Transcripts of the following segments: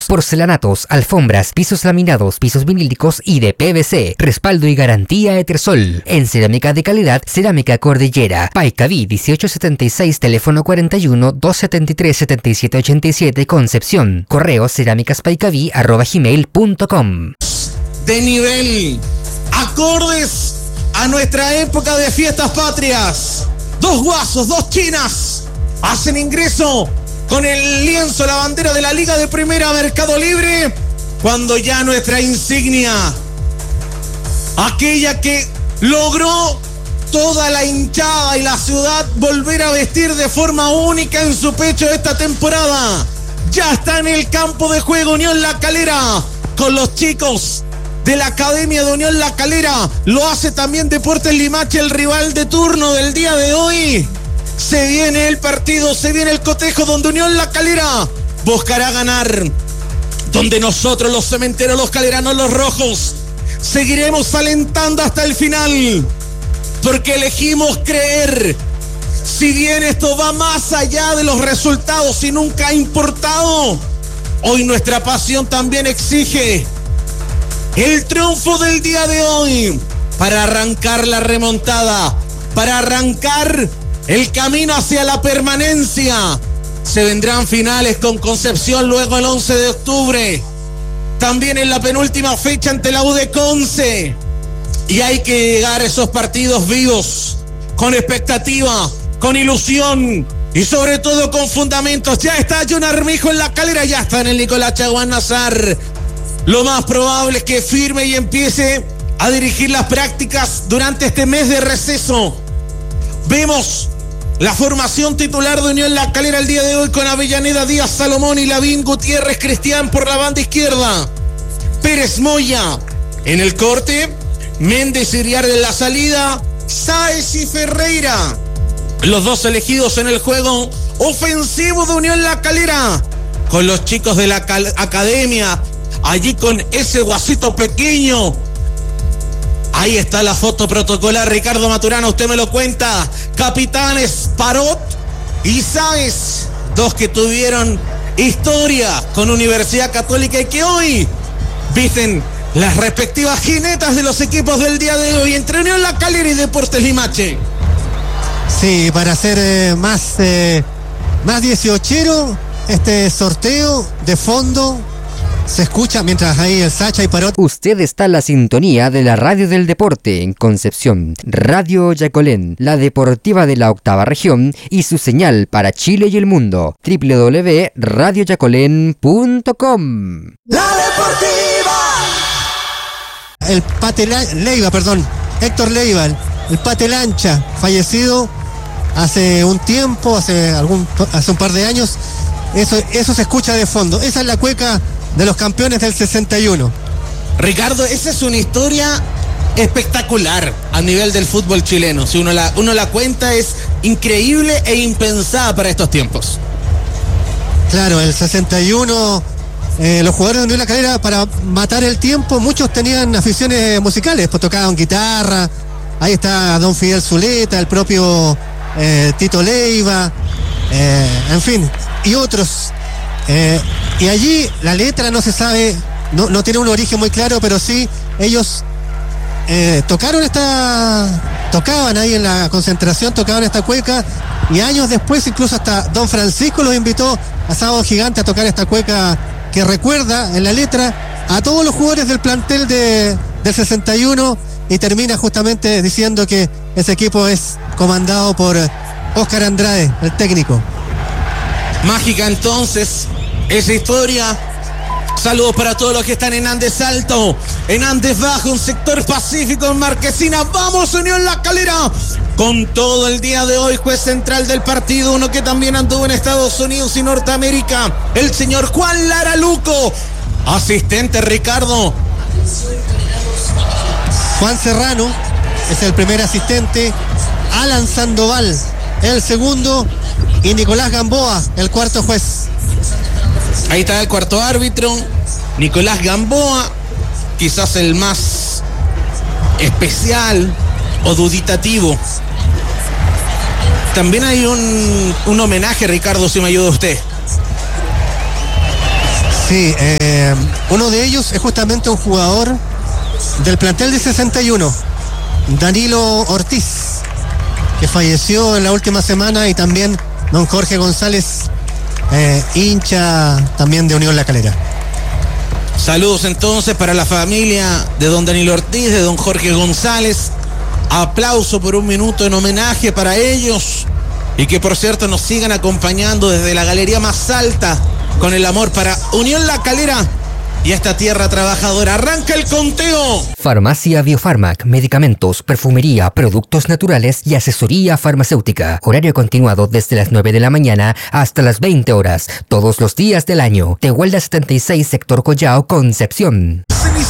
Porcelanatos, alfombras, pisos laminados, pisos vinílicos y de PVC. Respaldo y garantía Etersol. En cerámica de calidad, Cerámica Cordillera. Paicaví 1876, teléfono 41 273 7787, Concepción. Correo cerámicaspaicaví@gmail.com. De nivel, acordes a nuestra época de fiestas patrias. Dos guasos, dos chinas hacen ingreso con el lienzo, la bandera de la Liga de Primera Mercado Libre, cuando ya nuestra insignia, aquella que logró toda la hinchada y la ciudad volver a vestir de forma única en su pecho esta temporada, ya está en el campo de juego Unión La Calera, con los chicos de la Academia de Unión La Calera. Lo hace también Deportes Limache, el rival de turno del día de hoy. Se viene el partido, se viene el cotejo donde Unión La Calera buscará ganar. Donde nosotros, los cementeros, los caleranos, los rojos, seguiremos alentando hasta el final. Porque elegimos creer. Si bien esto va más allá de los resultados y nunca ha importado, hoy nuestra pasión también exige el triunfo del día de hoy para arrancar la remontada, para arrancar el camino hacia la permanencia. Se vendrán finales con Concepción luego el 11 de octubre. También en la penúltima fecha ante la U de Conce. Y hay que llegar a esos partidos vivos, con expectativa, con ilusión y sobre todo con fundamentos. Ya está John Armijo en La Calera, ya está en el Nicolás Chaguán Nazar. Lo más probable es que firme y empiece a dirigir las prácticas durante este mes de receso. Vemos la formación titular de Unión La Calera el día de hoy con Avellaneda, Díaz, Salomón y Lavín, Gutiérrez, Cristian por la banda izquierda. Pérez Moya en el corte, Méndez Iriarte en la salida, Sáez y Ferreira. Los dos elegidos en el juego ofensivo de Unión La Calera, con los chicos de la Academia, allí con ese guasito pequeño. Ahí está la foto protocolar, Ricardo Maturana, usted me lo cuenta. Capitanes Parot y Sáez, dos que tuvieron historia con Universidad Católica y que hoy visten las respectivas jinetas de los equipos del día de hoy entre Unión La Calera y Deportes Limache. Sí, para hacer más 18ero este sorteo de fondo. Se escucha mientras ahí el Sacha y Parot. Usted está en la sintonía de la radio del deporte en Concepción, Radio Yacolén, la deportiva de la octava región y su señal para Chile y el mundo, www.radioyacolén.com. La deportiva. El Pate Leiva, Héctor Leiva, el Pate Lancha, fallecido hace un tiempo, hace un par de años. Eso se escucha de fondo. Esa es la cueca de los campeones del 61. Ricardo, esa es una historia espectacular a nivel del fútbol chileno. Si uno la cuenta, es increíble e impensada para estos tiempos. Claro, el 61, los jugadores de Unión La Calera, para matar el tiempo, muchos tenían aficiones musicales, pues tocaban guitarra. Ahí está Don Fidel Zuleta, el propio Tito Leiva, en fin, y otros. Y allí la letra no se sabe, no tiene un origen muy claro, pero sí ellos tocaban ahí en la concentración, tocaban esta cueca, y años después incluso hasta Don Francisco los invitó a Sábado Gigante a tocar esta cueca que recuerda en la letra a todos los jugadores del plantel del 61, y termina justamente diciendo que ese equipo es comandado por Óscar Andrade, el técnico. Mágica entonces esa historia. Saludos para todos los que están en Andes Alto, en Andes Bajo, un sector pacífico, en Marquesina. Vamos, Unión La Calera, con todo el día de hoy. Juez central del partido, uno que también anduvo en Estados Unidos y Norteamérica, el señor Juan Lara Luco. Asistente Ricardo. Juan Serrano es el primer asistente, Alan Sandoval el segundo y Nicolás Gamboa el cuarto juez. Ahí está el cuarto árbitro, Nicolás Gamboa, quizás el más especial o duditativo. También hay un homenaje, Ricardo, si me ayuda usted. Sí, uno de ellos es justamente un jugador del plantel de 61, Danilo Ortiz, que falleció en la última semana, y también don Jorge González, hincha también de Unión La Calera. Saludos entonces para la familia de don Danilo Ortiz, de don Jorge González. Aplauso por un minuto en homenaje para ellos, y que por cierto nos sigan acompañando desde la galería más alta con el amor para Unión La Calera y esta tierra trabajadora. Arranca el conteo. Farmacia Biofarmac, medicamentos, perfumería, productos naturales y asesoría farmacéutica. Horario continuado desde las 9 de la mañana hasta las 20 horas, todos los días del año. Tehuelda 76, sector Collao, Concepción.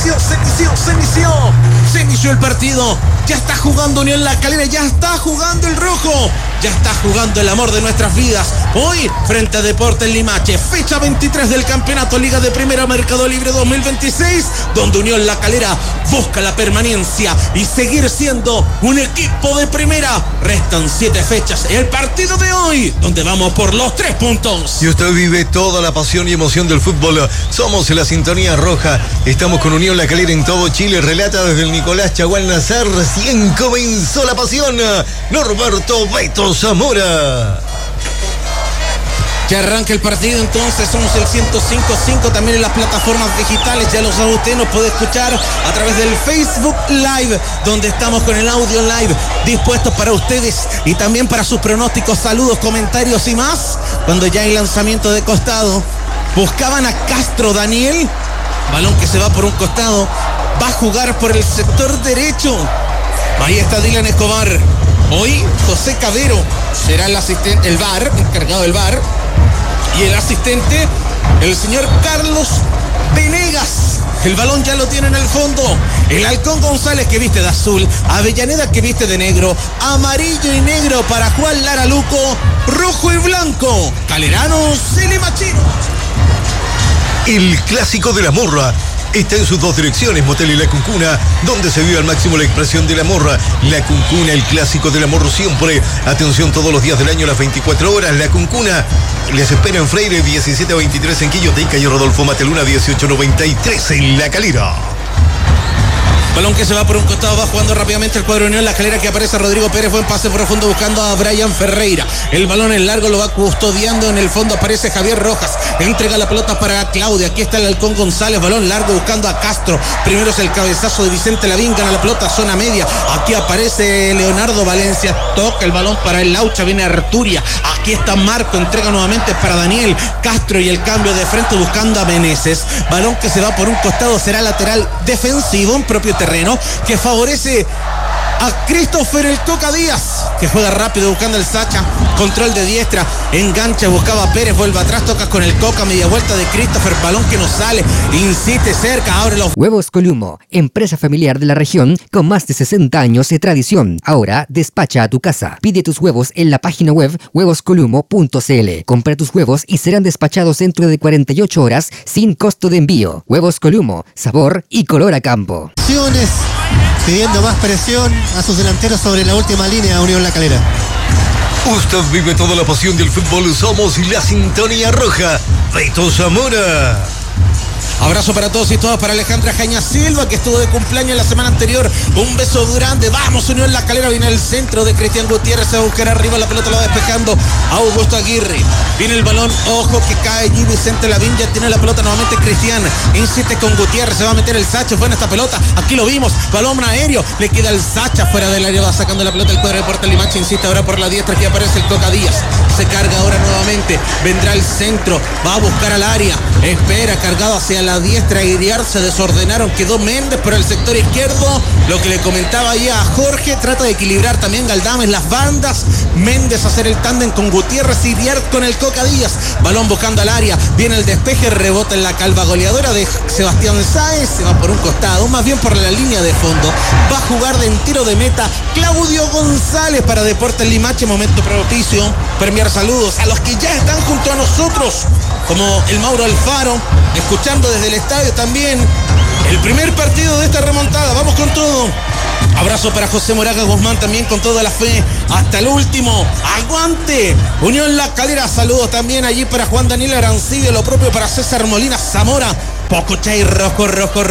Se inició el partido. Ya está jugando Unión La Calera, ya está jugando el rojo, ya está jugando el amor de nuestras vidas. Hoy, frente a Deportes Limache, fecha 23 del Campeonato Liga de Primera Mercado Libre 2026, donde Unión La Calera busca la permanencia y seguir siendo un equipo de primera. Restan 7 fechas. El partido de hoy, donde vamos por los 3 puntos. Y usted vive toda la pasión y emoción del fútbol. Somos la Sintonía Roja. Estamos con Unión La Calera en todo Chile. Relata desde el Nicolás Chaguán Nazar. Recién comenzó la pasión. Norberto Beto Zamora. Ya arranca el partido, entonces somos el 105.5 también en las plataformas digitales. Ya lo sabe usted, nos puede escuchar a través del Facebook Live, donde estamos con el audio live dispuestos para ustedes y también para sus pronósticos, saludos, comentarios y más. Cuando ya hay lanzamiento de costado, buscaban a Castro Daniel, balón que se va por un costado, va a jugar por el sector derecho. Ahí está Dylan Escobar. Hoy José Cabero será el asistente, el VAR, encargado del VAR. Y el asistente, el señor Carlos Venegas. El balón ya lo tiene en el fondo. El Halcón González, que viste de azul. Avellaneda, que viste de negro. Amarillo y negro para Juan Lara Luco. Rojo y blanco, caleranos y limachinos. El clásico de la Morra está en sus dos direcciones, Motel y La Cuncuna, donde se vive al máximo la expresión de la Morra. La Cuncuna, el clásico de la Morra siempre. Atención todos los días del año, las 24 horas. La Cuncuna les espera en Freire 1723 en Quilloteca y Rodolfo Mateluna 1893 en La Calera. Balón que se va por un costado, va jugando rápidamente el cuadro Unión La Calera, que aparece Rodrigo Pérez, buen pase profundo buscando a Brian Ferreira. El balón en largo lo va custodiando, en el fondo aparece Javier Rojas, entrega la pelota para Claudia, aquí está el Halcón González, balón largo buscando a Castro. Primero es el cabezazo de Vicente Lavín, gana la pelota, zona media, aquí aparece Leonardo Valencia, toca el balón para el Laucha, viene Arturia, aquí está Marco, entrega nuevamente para Daniel Castro y el cambio de frente buscando a Meneses. Balón que se va por un costado, será lateral defensivo en propio terreno, que favorece a Christopher el Coca Díaz, que juega rápido buscando el Sacha, control de diestra, engancha, buscaba a Pérez, vuelve atrás, toca con el Coca, media vuelta de Christopher, balón que no sale, insiste cerca, abre los... Huevos Columo, empresa familiar de la región con más de 60 años de tradición. Ahora despacha a tu casa. Pide tus huevos en la página web huevoscolumo.cl. Compra tus huevos y serán despachados dentro de 48 horas sin costo de envío. Huevos Columo, sabor y color a campo. Pidiendo más presión a sus delanteros sobre la última línea, Unión La Calera. Usted vive toda la pasión del fútbol. Somos la Sintonía Roja. Beto Zamora. Abrazo para todos y todas, para Alejandra Jaña Silva, que estuvo de cumpleaños la semana anterior. Un beso grande. Vamos, Unión La Calera. Viene el centro de Cristian Gutiérrez. Se va a buscar arriba. La pelota la va despejando Augusto Aguirre. Viene el balón. Ojo que cae allí Vicente Lavín. Ya tiene la pelota nuevamente Cristian. Insiste con Gutiérrez. Se va a meter el Sacha. Buena esta pelota. Aquí lo vimos. Balón aéreo. Le queda el Sacha fuera del área. Va sacando la pelota el cuadro de Deportes Limache. Insiste ahora por la diestra. Aquí aparece el Coca Díaz. Se carga ahora nuevamente. Vendrá el centro. Va a buscar al área. Espera. Cargado hacia la diestra. Iriar, se desordenaron. Quedó Méndez por el sector izquierdo. Lo que le comentaba ya a Jorge. Trata de equilibrar también Galdames las bandas. Méndez hacer el tándem con Gutiérrez. Iriar con el Coca Díaz. Balón buscando al área. Viene el despeje. Rebota en la calva goleadora de Sebastián Sáez. Se va por un costado. Más bien por la línea de fondo. Va a jugar de en tiro de meta Claudio González para Deportes Limache. Momento propicio para enviar saludos a los que ya están junto a nosotros, como el Mauro Alfaro, escuchando desde el estadio también el primer partido de esta remontada. Vamos con todo. Abrazo para José Moraga Guzmán también con toda la fe hasta el último. ¡Aguante! Unión La Calera, saludos también allí para Juan Daniel Arancibia, lo propio para César Molina Zamora. Pocochay, rojo.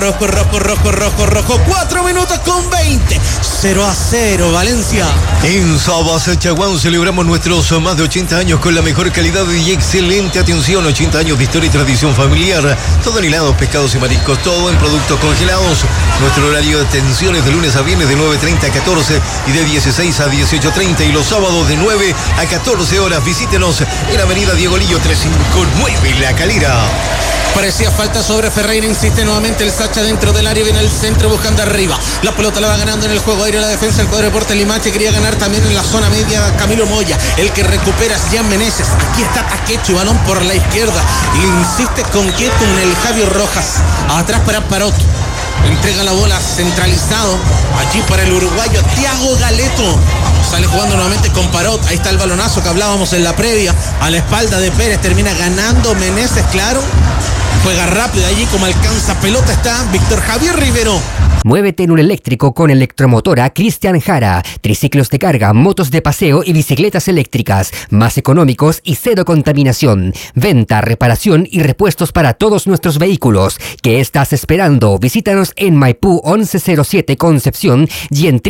4 minutos con 20. 0-0, Valencia. En Sabas Chaguán celebramos nuestros más de 80 años con la mejor calidad y excelente atención. 80 años de historia y tradición familiar. Todo en helados, pescados y mariscos. Todo en productos congelados. Nuestro horario de atención es de lunes a viernes de 9:30 a 14 y de 16 a 18:30. Y los sábados de 9 a 14 horas. Visítenos en Avenida Diego Lillo 359, La Calera. Parecía falta sobre Ferreira, insiste nuevamente el Sacha dentro del área, viene el centro buscando arriba. La pelota la va ganando en el juego aéreo la defensa del cuadro Deportes Limache, quería ganar también en la zona media Camilo Moya, el que recupera es Jan Meneses. Aquí está Taquecho y balón por la izquierda y insiste con quieto en el Javier Rojas. Atrás para Parot. Entrega la bola centralizado allí para el uruguayo Thiago Galeto. Sale jugando nuevamente con Parot. Ahí está el balonazo que hablábamos en la previa. A la espalda de Pérez. Termina ganando Meneses, claro. Juega rápido allí como alcanza pelota está Víctor Javier Rivero. Muévete en un eléctrico con Electromotora Cristian Jara. Triciclos de carga, motos de paseo y bicicletas eléctricas. Más económicos y cero contaminación. Venta, reparación y repuestos para todos nuestros vehículos. ¿Qué estás esperando? Visítanos en Maipú 1107 Concepción y en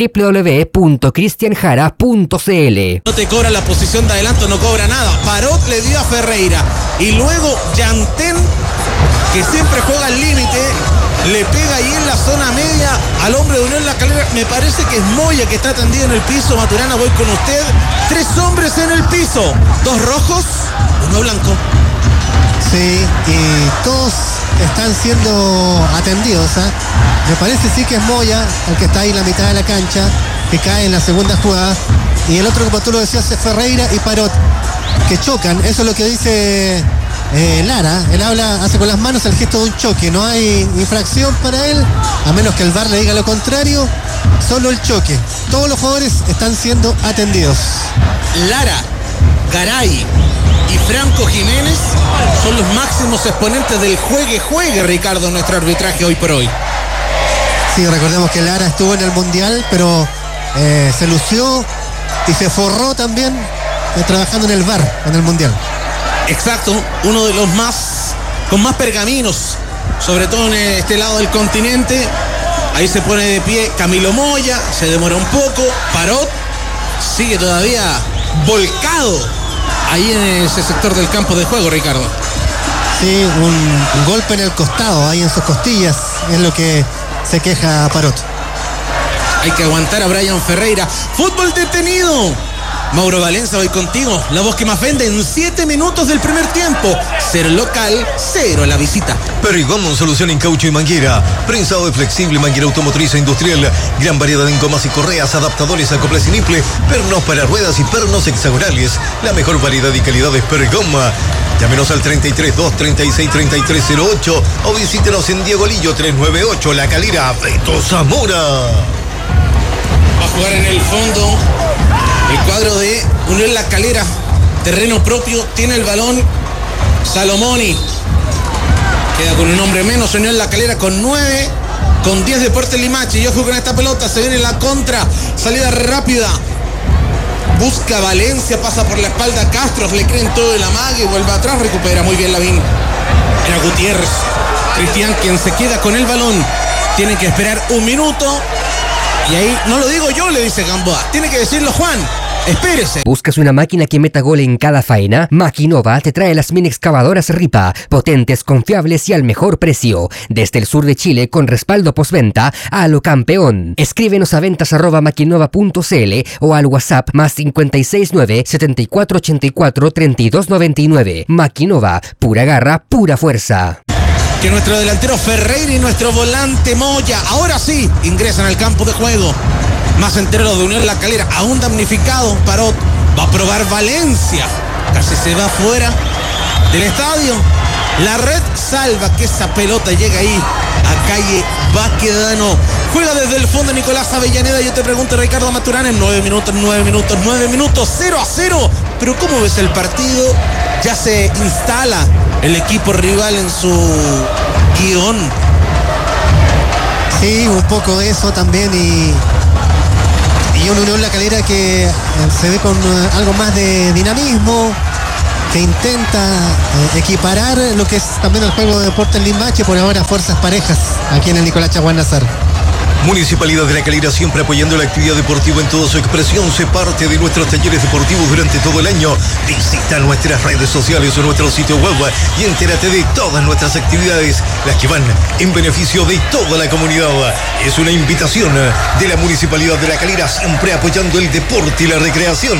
www.cristianjara.cl. No te cobra la posición de adelanto, no cobra nada. Parot le dio a Ferreira. Y luego Yantén, que siempre juega al límite, le pega ahí en la zona media al hombre de Unión La Calera. Me parece que es Moya que está tendido en el piso. Maturana, voy con usted. 3 hombres en el piso. 2 rojos, 1 blanco. Sí, y todos están siendo atendidos, ¿eh? Me parece sí que es Moya el que está ahí en la mitad de la cancha, que cae en la segunda jugada. Y el otro, como tú lo decías, es Ferreira y Parot, que chocan. Eso es lo que dice Lara. Él hace con las manos el gesto de un choque. No hay infracción para él, a menos que el VAR le diga lo contrario. Solo el choque. Todos los jugadores están siendo atendidos. Lara, Garay y Franco Jiménez son los máximos exponentes del juegue, Ricardo, nuestro arbitraje hoy por hoy. Sí, recordemos que Lara estuvo en el Mundial, pero se lució y se forró también trabajando en el VAR en el Mundial. Exacto, uno de los más con más pergaminos, sobre todo en este lado del continente. Ahí se pone de pie Camilo Moya, se demora un poco. Parot sigue todavía volcado ahí en ese sector del campo de juego, Ricardo. Sí, un golpe en el costado, ahí en sus costillas, es lo que se queja Parot. Hay que aguantar a Brian Ferreira. Fútbol detenido. Mauro Valencia, voy contigo. La voz que más vende en 7 minutos del primer tiempo. 0 local, 0 la visita. Perigón, solución en caucho y manguera. Prensado de flexible, manguera automotriz e industrial. Gran variedad en gomas y correas, adaptadores, acoples y niple, pernos para ruedas y pernos hexagonales. La mejor variedad y calidad es Perigón. Llámenos al 33-236-3308 o visítenos en Diego Lillo 398, La Calera, Beto Zamora. Va a jugar en el fondo el cuadro de Unión La Calera. Terreno propio, tiene el balón Salomoni. Queda con un hombre menos Unión La Calera con 9, con 10 Deportes Limache. Y ojo con esta pelota, se viene la contra. Salida rápida. Busca Valencia, pasa por la espalda Castro, le creen todo el amague, vuelve atrás, recupera muy bien Lavín. Era Gutiérrez. Cristian quien se queda con el balón. Tiene que esperar 1 minuto. Y ahí, no lo digo yo, le dice Gamboa. Tiene que decirlo Juan. Espérese. ¿Buscas una máquina que meta gol en cada faena? Maquinova te trae las mini excavadoras Ripa, potentes, confiables y al mejor precio. Desde el sur de Chile con respaldo postventa a lo campeón. Escríbenos a ventas@maquinova.cl o al WhatsApp +569 7484 3299. Maquinova, pura garra, pura fuerza. Que nuestro delantero Ferreira y nuestro volante Moya, ahora sí, ingresan al campo de juego. Más entero de Unión La Calera, aún damnificado. Parot va a probar Valencia. Casi se va fuera del estadio. La red salva que esa pelota llega ahí a calle Baquedano. Juega desde el fondo Nicolás Avellaneda. Yo te pregunto, Ricardo Maturana, en 9 minutos, 0-0. Pero ¿cómo ves el partido? Ya se instala el equipo rival en su guión. Sí, un poco eso también, y y un Unión La Calera que se ve con algo más de dinamismo, que intenta equiparar lo que es también el juego de Deportes Limache, por ahora fuerzas parejas aquí en el Nicolás Chaguán Nazar. Municipalidad de La Calera, siempre apoyando la actividad deportiva en toda su expresión. Se parte de nuestros talleres deportivos durante todo el año. Visita nuestras redes sociales o nuestro sitio web y entérate de todas nuestras actividades, las que van en beneficio de toda la comunidad. Es una invitación de la Municipalidad de La Calera, siempre apoyando el deporte y la recreación.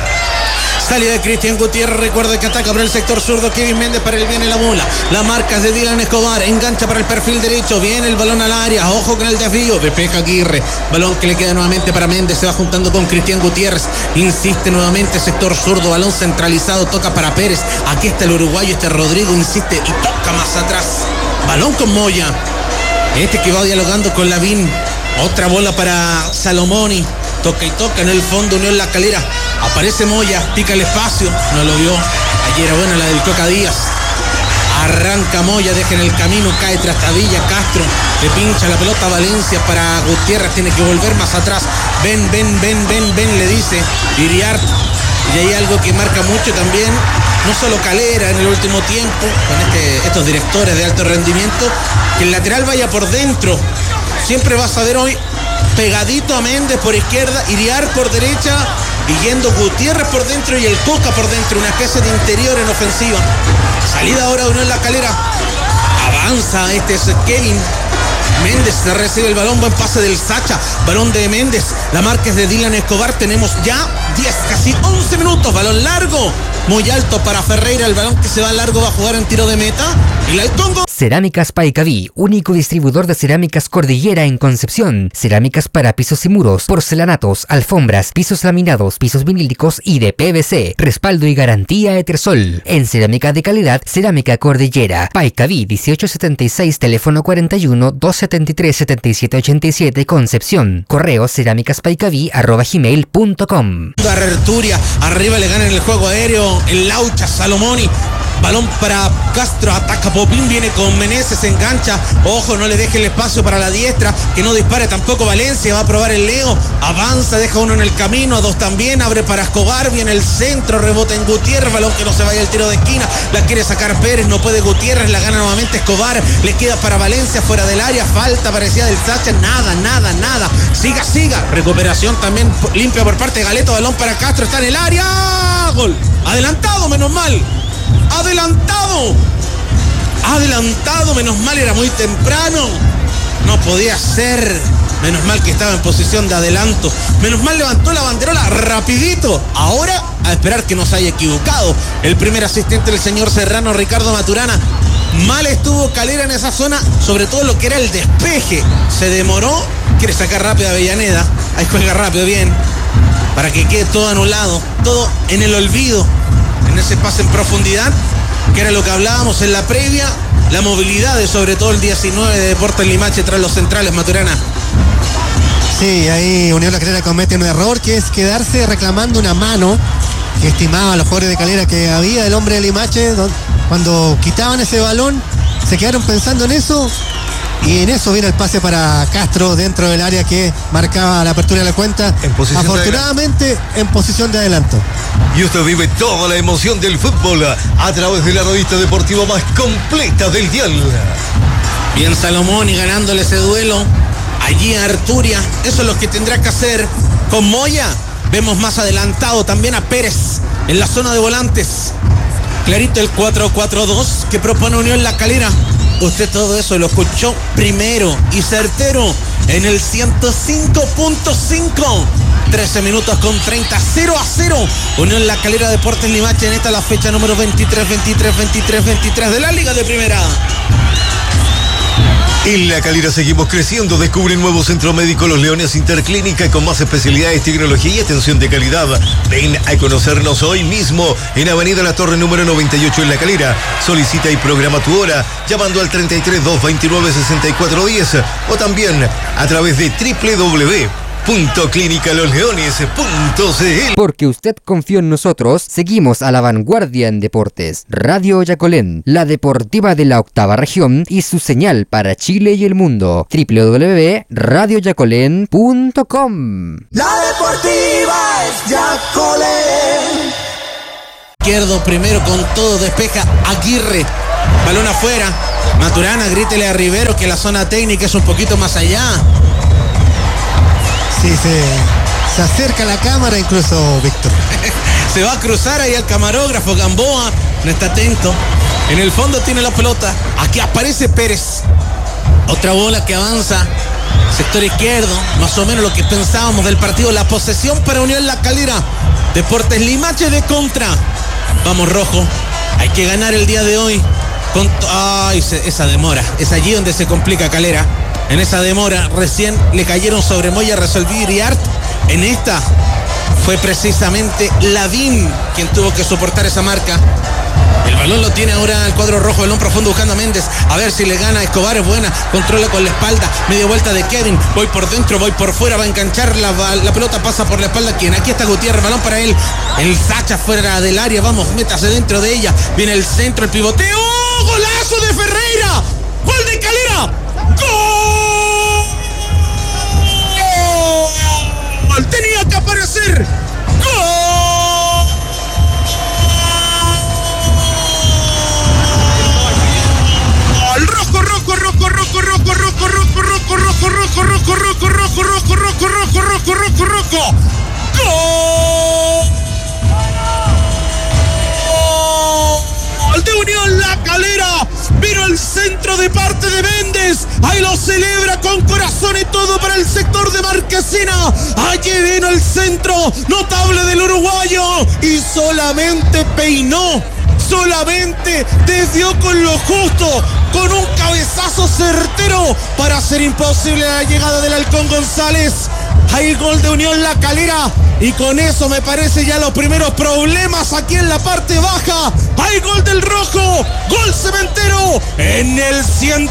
Salida de Cristian Gutiérrez, recuerda que ataca por el sector zurdo Kevin Méndez, para el bien en la bola. La marca es de Dylan Escobar, engancha para el perfil derecho, viene el balón al área, ojo con el desvío, despeja Aguirre, balón que le queda nuevamente para Méndez, se va juntando con Cristian Gutiérrez, insiste nuevamente sector zurdo, balón centralizado, toca para Pérez, aquí está el uruguayo, Rodrigo, insiste y toca más atrás, balón con Moya, que va dialogando con Lavín, otra bola para Salomoni, toca y toca en el fondo Unión La Calera. Aparece Moya, pica el espacio, no lo vio. Ayer era buena la del Coca Díaz. Arranca Moya, deja en el camino, cae Trastabilla, Castro, le pincha la pelota a Valencia para Gutiérrez, tiene que volver más atrás. Ven, le dice Iriart. Y hay algo que marca mucho también, no solo Calera en el último tiempo, con estos directores de alto rendimiento, que el lateral vaya por dentro. Siempre vas a ver hoy pegadito a Méndez por izquierda, Iriart por derecha y yendo Gutiérrez por dentro y el Coca por dentro, una especie de interior en ofensiva. Salida ahora de Unión La Calera, avanza es Kevin Méndez, se recibe el balón, buen pase del Sacha, balón de Méndez, la marca es de Dylan Escobar, tenemos ya 10, casi 11 minutos, balón largo, muy alto para Ferreira, el balón que se va largo va a jugar en tiro de meta, y el Congo. Cerámicas Paicaví, único distribuidor de cerámicas Cordillera en Concepción, cerámicas para pisos y muros, porcelanatos, alfombras, pisos laminados, pisos vinílicos y de PVC, respaldo y garantía Etersol. En cerámica de calidad, Cerámica Cordillera, Paicaví 1876, teléfono 41 273 7787, Concepción, correo cerámicaspaicaví@gmail.com. Arturia, arriba le gana en el juego aéreo el Laucha, Salomoni. Balón para Castro, ataca Popín, viene con Meneses, engancha, ojo, no le deje el espacio para la diestra, que no dispare tampoco Valencia, va a probar el Leo, avanza, deja uno en el camino, dos también, abre para Escobar, viene el centro, rebota en Gutiérrez, balón que no se vaya el tiro de esquina, la quiere sacar Pérez, no puede Gutiérrez, la gana nuevamente Escobar, le queda para Valencia, fuera del área, falta parecida del Sacha, nada, siga, recuperación también limpia por parte de Galeto, balón para Castro, está en el área, gol, adelantado, menos mal. Adelantado, menos mal, era muy temprano, no podía ser, menos mal que estaba en posición de adelanto, menos mal levantó la banderola rapidito, ahora a esperar que no se haya equivocado el primer asistente del señor Serrano, Ricardo Maturana. Mal estuvo Calera en esa zona, sobre todo lo que era el despeje, se demoró, quiere sacar rápido a Avellaneda, ahí juega rápido, bien, para que quede todo anulado, todo en el olvido, en ese pase en profundidad, que era lo que hablábamos en la previa, la movilidad de sobre todo el 19 de Deportes Limache tras los centrales, Maturana. Sí, ahí Unión La Calera comete un error, que es quedarse reclamando una mano que estimaba a los jugadores de Calera que había el hombre de Limache. Cuando quitaban ese balón, se quedaron pensando en eso, y en eso viene el pase para Castro dentro del área que marcaba la apertura de la cuenta, afortunadamente en posición de adelanto. Y usted vive toda la emoción del fútbol a través de la revista deportiva más completa del dial. Bien Salomoni ganándole ese duelo allí a Arturia, eso es lo que tendrá que hacer con Moya. Vemos más adelantado también a Pérez en la zona de volantes, clarito el 4-4-2 que propone Unión La Calera. Usted todo eso lo escuchó primero y certero en el 105.5. 13 minutos con 30, 0-0. Unión La Calera, Deportes Limache, en esta la fecha número 23 de la Liga de Primera. En La Calera seguimos creciendo. Descubre el nuevo Centro Médico Los Leones Interclínica con más especialidades, tecnología y atención de calidad. Ven a conocernos hoy mismo en Avenida La Torre número 98 en La Calera. Solicita y programa tu hora llamando al 33 229 6410 o también a través de www.clinicalosleones.cl. Porque usted confió en nosotros, seguimos a la vanguardia en deportes. Radio Yacolén, la deportiva de la octava región y su señal para Chile y el mundo. www.radioyacolén.com. La deportiva es Yacolén. Izquierdo primero con todo, despeja Aguirre. Balón afuera. Maturana, grítele a Rivero que la zona técnica es un poquito más allá. Sí, se acerca la cámara incluso, Víctor. Se va a cruzar ahí el camarógrafo Gamboa. No está atento. En el fondo tiene la pelota. Aquí aparece Pérez. Otra bola que avanza. Sector izquierdo. Más o menos lo que pensábamos del partido. La posesión para Unión La Calera. Deportes Limache de contra. Vamos, rojo. Hay que ganar el día de hoy. Esa demora. Es allí donde se complica Calera. En esa demora recién le cayeron sobre Moya, resolvió Iriart. En esta fue precisamente Lavín quien tuvo que soportar esa marca. El balón lo tiene ahora el cuadro rojo, balón profundo buscando a Méndez. A ver si le gana. Escobar es buena, controla con la espalda. Media vuelta de Kevin, voy por dentro, voy por fuera. Va a enganchar la pelota, pasa por la espalda. ¿Quién? Aquí está Gutiérrez, balón para él. El Sacha fuera del área, vamos, métase dentro de ella. Viene el centro, el pivoteo. ¡Golazo de Ferreira! ¡Gol de Calera! ¡Gol! ¡Tenía que aparecer! ¡Gol! Rojo, rojo, rojo, rojo, rojo, rojo, rojo, rojo, rojo, rojo, rojo, rojo, rojo, rojo, rojo, rojo, rojo, rojo, rojo. ¡Gol de Unión La Calera! Vino el centro de parte de Méndez. Ahí lo celebra con corazón y todo para el sector de Marquesina. Allí vino el centro notable del uruguayo y solamente peinó. Solamente desvió con lo justo, con un cabezazo certero para hacer imposible la llegada del Halcón González. Hay gol de Unión La Calera y con eso me parece ya los primeros problemas aquí en la parte baja. Hay gol del rojo, gol cementero en el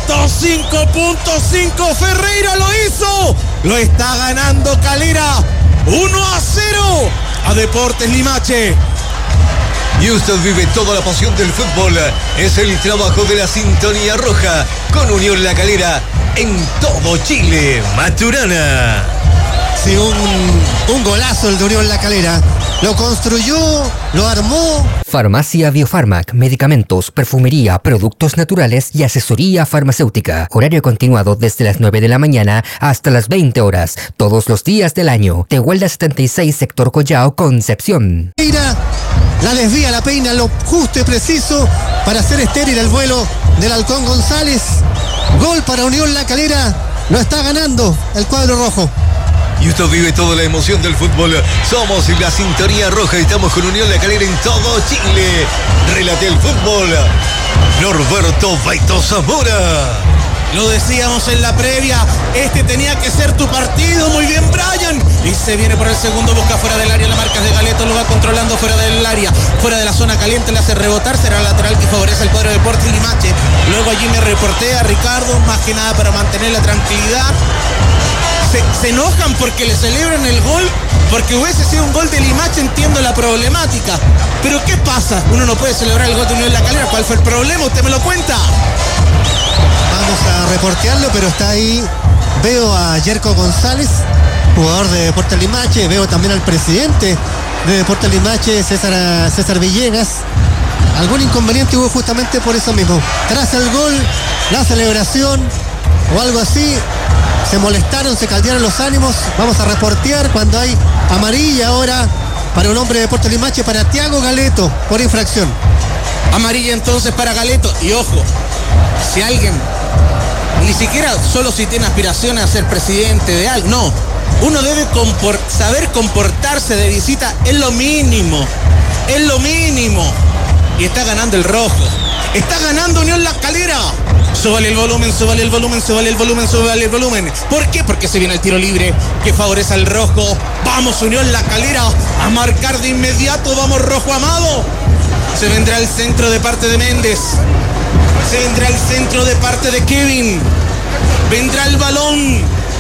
105.5. Ferreira lo hizo, lo está ganando Calera 1-0 a Deportes Limache. Y usted vive toda la pasión del fútbol. Es el trabajo de la sintonía roja con Unión La Calera en todo Chile. Maturana. Sí, un golazo el de Unión La Calera. Lo construyó, lo armó. Farmacia Biofarmac, medicamentos, perfumería, productos naturales y asesoría farmacéutica. Horario continuado desde las 9 de la mañana hasta las 20 horas, todos los días del año. Tehuelda 76, sector Collao, Concepción. Mira, la desvía, la peina, lo justo y preciso para hacer estéril el vuelo del Halcón González. Gol para Unión La Calera. Lo está ganando el cuadro rojo. Y usted vive toda la emoción del fútbol. Somos la sintonía roja y estamos con Unión La Calera en todo Chile. Relate el fútbol. Norberto Baito Zamora. Lo decíamos en la previa, este tenía que ser tu partido. Muy bien, Brian. Y se viene por el segundo, busca fuera del área, la marca de Galeto, lo va controlando fuera del área, fuera de la zona caliente, le hace rebotar, será lateral que favorece el cuadro de Deportes Limache. Luego allí me reporté a Ricardo, más que nada para mantener la tranquilidad. Se enojan porque le celebran el gol, porque hubiese sido un gol de Limache, entiendo la problemática. Pero ¿qué pasa? Uno no puede celebrar el gol de Unión La Calera. ¿Cuál fue el problema? Usted me lo cuenta. Vamos a reportearlo, pero está ahí. Veo a Yerko González, jugador de Deportes Limache. Veo también al presidente de Deportes Limache, César Villegas. Algún inconveniente hubo justamente por eso mismo. Tras el gol, la celebración o algo así, se molestaron, se caldearon los ánimos. Vamos a reportear cuando hay amarilla ahora para un hombre de Deportes Limache, para Thiago Galeto, por infracción. Amarilla entonces para Galeto. Y ojo, si alguien, ni siquiera solo si tiene aspiraciones a ser presidente de algo, no. Uno debe saber comportarse de visita, es lo mínimo. Es lo mínimo. Y está ganando el rojo. Está ganando Unión La Calera. Súbale el volumen, súbale el volumen, súbale el volumen, súbale el volumen. ¿Por qué? Porque se viene el tiro libre que favorece al rojo. Vamos, Unión La Calera, a marcar de inmediato. Vamos, rojo amado. Se vendrá el centro de parte de Méndez. Se vendrá el centro de parte de Kevin. Vendrá el balón.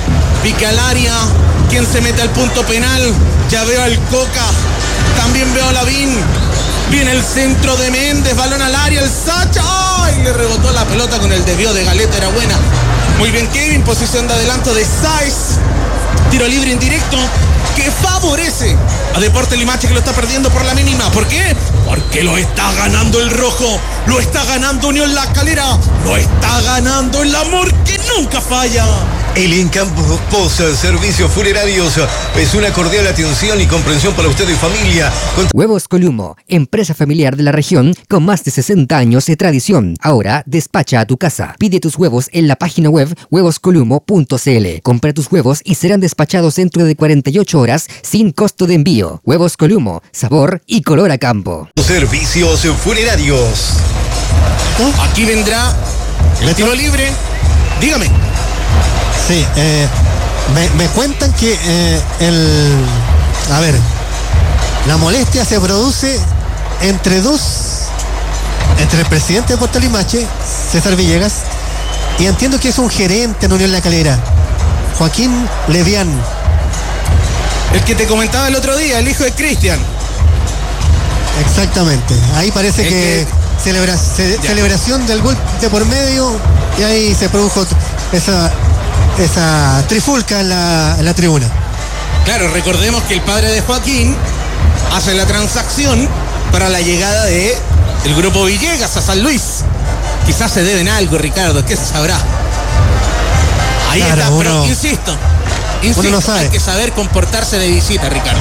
Pique al área. ¿Quién se mete al punto penal? Ya veo al Coca. También veo a Lavín. Viene el centro de Méndez. Balón al área. El Sacha. ¡Ay! Le rebotó la pelota con el desvío de Galeta. Era buena. Muy bien, Kevin. Posición de adelanto de Sáez. Tiro libre indirecto que favorece a Deportes Limache, que lo está perdiendo por la mínima. ¿Por qué? Porque lo está ganando el rojo. Lo está ganando Unión La Calera. Lo está ganando el amor que nunca falla. El Encampo Poza, servicios funerarios, es una cordial atención y comprensión para usted y familia. Huevos Columo, empresa familiar de la región con más de 60 años de tradición. Ahora despacha a tu casa. Pide tus huevos en la página web huevoscolumo.cl. Compra tus huevos y serán despachados dentro de 48 horas sin costo de envío. Huevos Columo, sabor y color a campo. Servicios funerarios. Aquí vendrá el tiro libre. Dígame. Sí, me cuentan que la molestia se produce entre el presidente de Puerto Limache, César Villegas, y entiendo que es un gerente en Unión La Calera, Joaquín Levián. El que te comentaba el otro día, el hijo de Cristian. Exactamente, ahí parece que celebración del gol de por medio, y ahí se produjo esa trifulca en la tribuna. Claro, recordemos que el padre de Joaquín hace la transacción para la llegada de el grupo Villegas a San Luis. Quizás se deben algo, Ricardo, ¿qué se sabrá? Ahí claro, está, pero insisto, uno no sabe. Hay que saber comportarse de visita, Ricardo.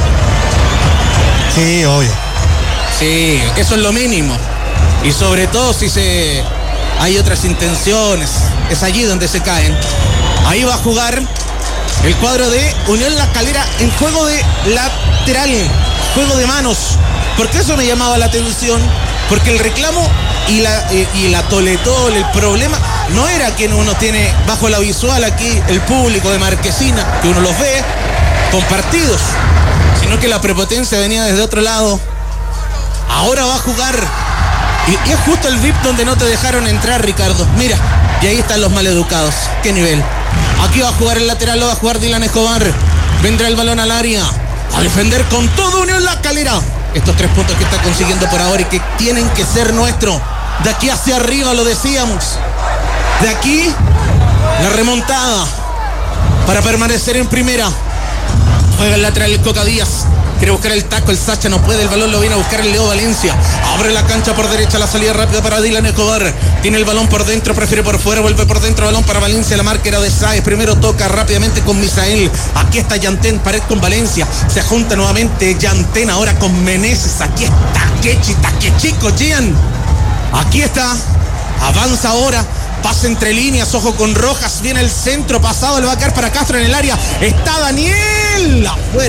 Sí, obvio. Sí, eso es lo mínimo. Y sobre todo si hay otras intenciones, es allí donde se caen. Ahí va a jugar el cuadro de Unión La Calera en juego de lateral, juego de manos. Porque eso me llamaba la atención, porque el reclamo y la toletol, el problema no era que uno tiene bajo la visual aquí el público de Marquesina, que uno los ve compartidos, sino que la prepotencia venía desde otro lado. Ahora va a jugar y es justo el VIP donde no te dejaron entrar, Ricardo. Mira, y ahí están los maleducados. ¿Qué nivel? Aquí va a jugar el lateral, lo va a jugar Dylan Escobar. Vendrá el balón al área a defender con todo Unión La Calera. Estos 3 puntos que está consiguiendo por ahora y que tienen que ser nuestros. De aquí hacia arriba, lo decíamos. De aquí, la remontada para permanecer en primera. Juega el lateral el Coca Díaz. Quiere buscar el taco, el Sacha no puede, el balón lo viene a buscar el Leo Valencia. Abre la cancha por derecha, la salida rápida para Dylan Escobar. Tiene el balón por dentro, prefiere por fuera, vuelve por dentro, balón para Valencia, la marca era de Sáez. Primero toca rápidamente con Misael. Aquí está Yantén, pared con Valencia. Se junta nuevamente Yantén ahora con Meneses. Aquí está Taquechico, Gian. Aquí está, avanza ahora. Pasa entre líneas, ojo con Rojas, viene el centro pasado, le va a caer para Castro en el área. Está Daniel,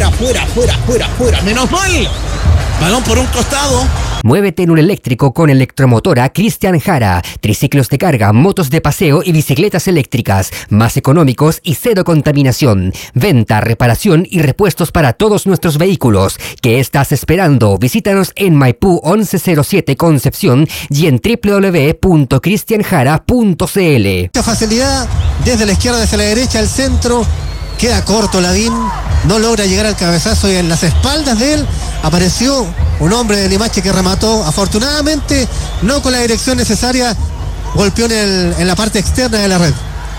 fuera, menos mal. Balón por un costado. Muévete en un eléctrico con Electromotora Cristian Jara. Triciclos de carga, motos de paseo y bicicletas eléctricas. Más económicos y cero contaminación. Venta, reparación y repuestos para todos nuestros vehículos. ¿Qué estás esperando? Visítanos en Maipú 1107 Concepción y en www.cristianjara.cl. Mucha facilidad desde la izquierda hacia la derecha, el centro. Queda corto Lavín, no logra llegar al cabezazo y en las espaldas de él apareció un hombre de Limache que remató, afortunadamente no con la dirección necesaria, golpeó en la parte externa de la red.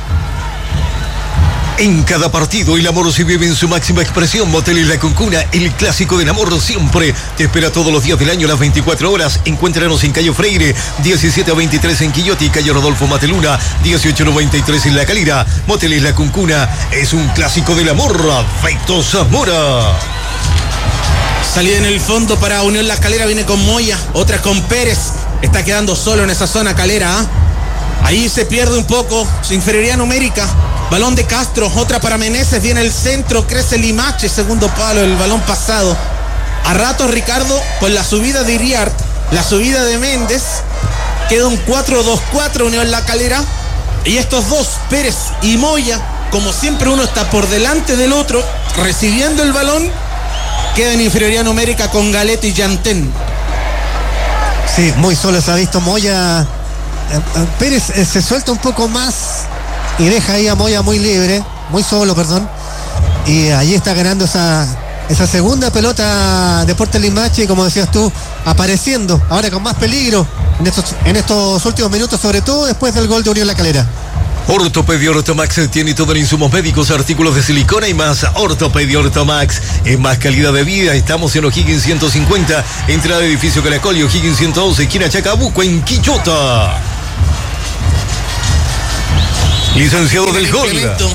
En cada partido el amor se vive en su máxima expresión. Moteles La Cuncuna, el clásico del amor siempre. Te espera todos los días del año, las 24 horas. Encuéntranos en Cayo Freire, 17 a 23 en Quillota y Calle Rodolfo Mateluna, 1893 en La Calera. Moteles La Cuncuna es un clásico del amor. Feito Zamora. Salida en el fondo para Unión La Calera, viene con Moya, otra con Pérez. Está quedando solo en esa zona Calera, ¿eh? Ahí se pierde un poco su inferioridad numérica. Balón de Castro, otra para Meneses, viene el centro, crece Limache, segundo palo, el balón pasado. A ratos, Ricardo, con la subida de Iriart, la subida de Méndez, queda un 4-2-4 Unión La Calera. Y estos dos, Pérez y Moya, como siempre uno está por delante del otro, recibiendo el balón, queda en inferioridad numérica con Galeta y Yantén. Sí, muy solo se ha visto Moya. Pérez se suelta un poco más y deja ahí a Moya muy libre, muy solo, perdón. y ahí está ganando esa segunda pelota Deportes Limache, como decías tú, apareciendo ahora con más peligro en estos últimos minutos, sobre todo después del gol de Unión La Calera. Ortopedia Ortomax tiene todo en insumos médicos, artículos de silicona y más. Ortopedia Ortomax es más calidad de vida. Estamos en O'Higgins 150, entrada de edificio Caracol, y O'Higgins 111, esquina Chacabuco, en Quillota. Licenciado del gol.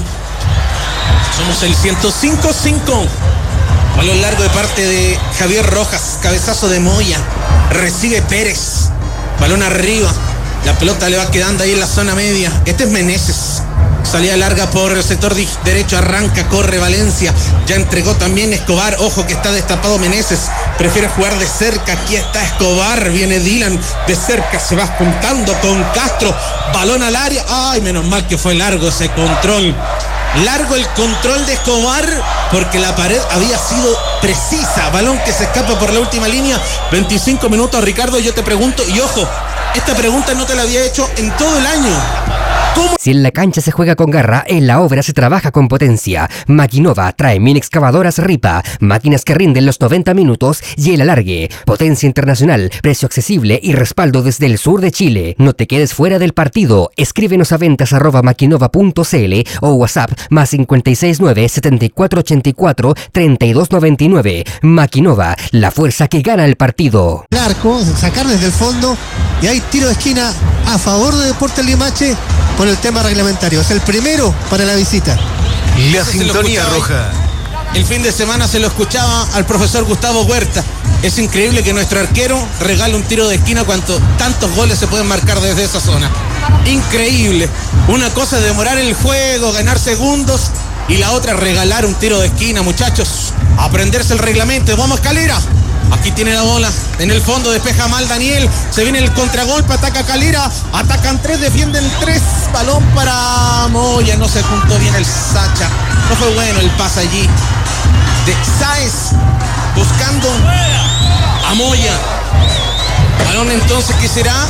Somos el 105-5. Balón largo de parte de Javier Rojas. Cabezazo de Moya. Recibe Pérez. Balón arriba. La pelota le va quedando ahí en la zona media. Este es Meneses. Salida larga por el sector derecho. Arranca, corre Valencia. Ya entregó también Escobar. Ojo que está destapado Meneses. Prefiere jugar de cerca. Aquí está Escobar. Viene Dylan de cerca. Se va juntando con Castro. Balón al área. Ay, menos mal que fue largo ese control. Largo el control de Escobar porque la pared había sido precisa. Balón que se escapa por la última línea. 25 minutos, Ricardo. Yo te pregunto, y ojo, esta pregunta no te la había hecho en todo el año. ¿Cómo? Si en la cancha se juega con garra, en la obra se trabaja con potencia. Maquinova trae mini excavadoras Ripa, máquinas que rinden los 90 minutos y el alargue. Potencia internacional, precio accesible y respaldo desde el sur de Chile. No te quedes fuera del partido. Escríbenos a ventas@maquinova.cl o WhatsApp más 569 7484 3299. Maquinova, la fuerza que gana el partido. El arco, sacar desde el fondo, y hay tiro de esquina a favor de Deportes Limache por el tema reglamentario. Es el primero para la visita. La sintonía roja. El fin de semana se lo escuchaba al profesor Gustavo Huerta. Es increíble que nuestro arquero regale un tiro de esquina cuando tantos goles se pueden marcar desde esa zona. Increíble. Una cosa es demorar el juego, ganar segundos, y la otra regalar un tiro de esquina, muchachos. Aprenderse el reglamento. Vamos, Calera. Aquí tiene la bola, en el fondo despeja mal Daniel, se viene el contragolpe, ataca Calera, atacan 3, defienden 3, balón para Moya, no se juntó bien el Sacha, no fue bueno el pase allí de Sáez, buscando a Moya. Balón entonces que será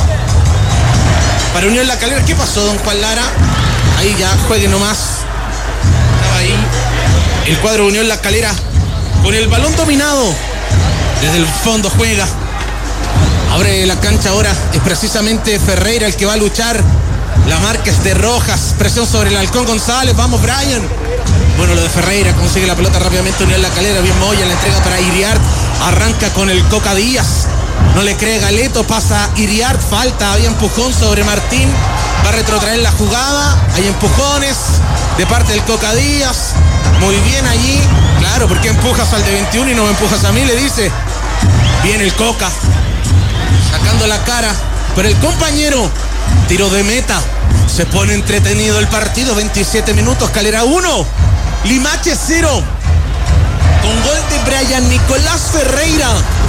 para Unión La Calera. ¿Qué pasó, don Juan Lara? Ahí ya, juegue nomás. Estaba ahí el cuadro de Unión La Calera con el balón dominado. Desde el fondo juega. Abre la cancha ahora. Es precisamente Ferreira el que va a luchar. La marca es de Rojas. Presión sobre el Halcón González. Vamos, Brian. Bueno, lo de Ferreira. Consigue la pelota rápidamente. Unión La Calera. Bien Moya. La entrega para Iriart. Arranca con el Coca Díaz. No le cree Galeto. Pasa Iriart. Falta. Había empujón sobre Martín. Va a retrotraer la jugada. Hay empujones de parte del Coca Díaz. Muy bien allí. Claro, ¿por qué empujas al de 21 y no me empujas a mí? Le dice. Bien el Coca. Sacando la cara. Pero el compañero. Tiro de meta. Se pone entretenido el partido. 27 minutos. Calera 1. Limache 0. Con gol de Brian Nicolás Ferreira.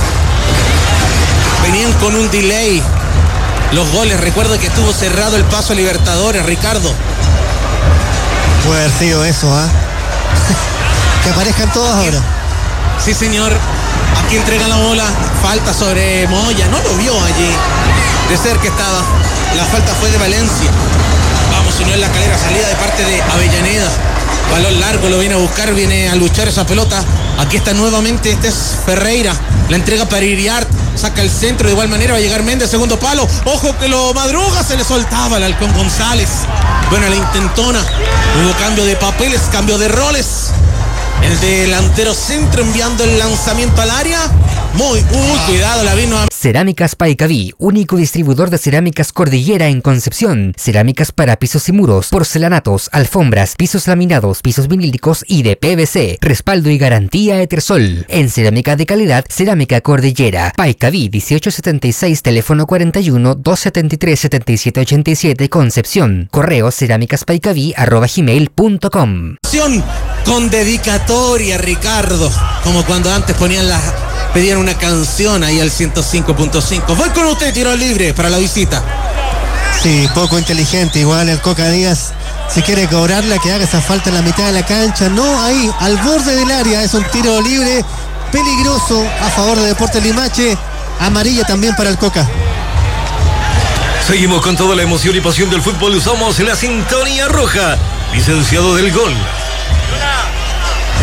Venían con un delay los goles. Recuerda que estuvo cerrado el paso a Libertadores, Ricardo. Puede haber sido eso, ¿ah? Que aparezcan todos ahora. Sí, señor. Aquí entrega la bola. Falta sobre Moya. No lo vio allí. De cerca estaba. La falta fue de Valencia. Vamos, Unión La Calera. Salida de parte de Avellaneda. Balón largo, lo viene a buscar. Viene a luchar esa pelota. Aquí está nuevamente. Este es Ferreira. La entrega para Iriart. Saca el centro. De igual manera va a llegar Méndez. Segundo palo. Ojo que lo madruga. Se le soltaba al Halcón González. Bueno, la intentona. Hubo cambio de papeles. Cambio de roles. El delantero centro enviando el lanzamiento al área. Cuidado, la vino a... Cerámicas Paicaví, único distribuidor de cerámicas Cordillera en Concepción. Cerámicas para pisos y muros, porcelanatos, alfombras, pisos laminados, pisos vinílicos y de PVC. Respaldo y garantía Etersol. En cerámica de calidad, Cerámica Cordillera. Paicaví 1876, teléfono 41 273 7787, Concepción. Correo cerámicaspaicaví@gmail.com. Con dedicatoria, Ricardo. Como cuando antes pedían una canción ahí al 105.5. Voy con usted, tiro libre para la visita. Sí, poco inteligente. Igual el Coca Díaz, si quiere cobrarla, que haga esa falta en la mitad de la cancha. No, ahí, al borde del área. Es un tiro libre peligroso a favor de Deportes Limache. Amarilla también para el Coca. Seguimos con toda la emoción y pasión del fútbol. Usamos la sintonía roja. Licenciado del gol.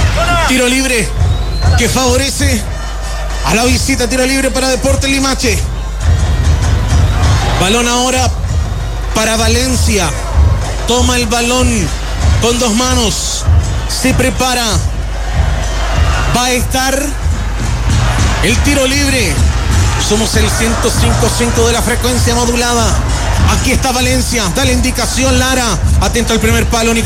Tiro libre que favorece a la visita. Tiro libre para Deportes Limache. Balón ahora para Valencia. Toma el balón con dos manos. Se prepara. Va a estar el tiro libre. Somos el 105.5 de la frecuencia modulada. Aquí está Valencia. Da la indicación Lara. Atento al primer palo, Nicolás.